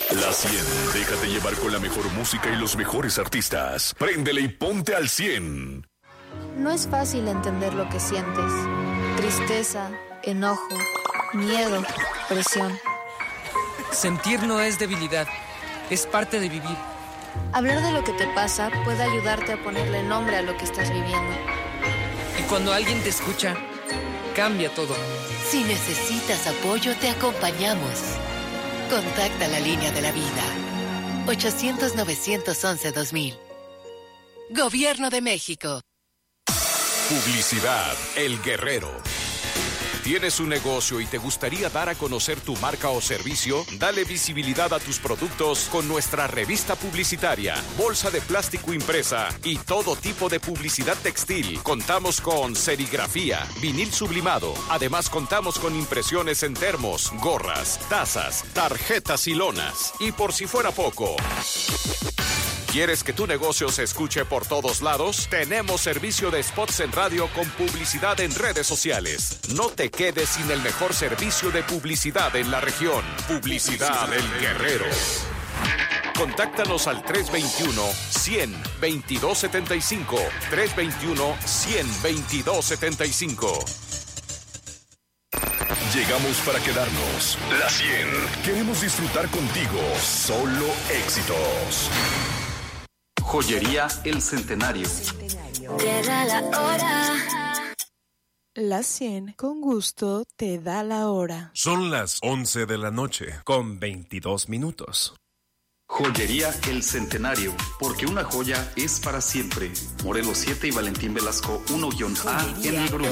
La 100. Déjate llevar con la mejor música y los mejores artistas. Préndele y ponte al 100. No es fácil entender lo que sientes. Tristeza, enojo, miedo, presión. Sentir no es debilidad, es parte de vivir. Hablar de lo que te pasa puede ayudarte a ponerle nombre a lo que estás viviendo. Y cuando alguien te escucha, cambia todo. Si necesitas apoyo, te acompañamos. Contacta la línea de la vida. 800-911-2000. Gobierno de México. Publicidad El Guerrero. ¿Tienes un negocio y te gustaría dar a conocer tu marca o servicio? Dale visibilidad a tus productos con nuestra revista publicitaria, bolsa de plástico impresa y todo tipo de publicidad textil. Contamos con serigrafía, vinil sublimado. Además, contamos con impresiones en termos, gorras, tazas, tarjetas y lonas. Y por si fuera poco, ¿quieres que tu negocio se escuche por todos lados? Tenemos servicio de spots en radio con publicidad en redes sociales. No te quedes sin el mejor servicio de publicidad en la región. Publicidad El Guerrero. Contáctanos al 321-100-2275. 321-100-2275. Llegamos para quedarnos. La 100. Queremos disfrutar contigo. Solo éxitos. Joyería El Centenario. Te da la hora. La 100 con gusto te da la hora. Son las 11 de la noche con 22 minutos. Joyería El Centenario, porque una joya es para siempre. Morelos 7 y Valentín Velasco 1-A en el